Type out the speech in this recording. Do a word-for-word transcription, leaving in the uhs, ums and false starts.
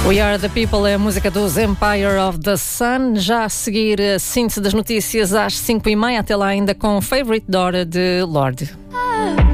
We Are The People é a música dos Empire of the Sun. Já a seguir a síntese das notícias às cinco e meia. Até lá ainda com Favorite Dora de Lorde.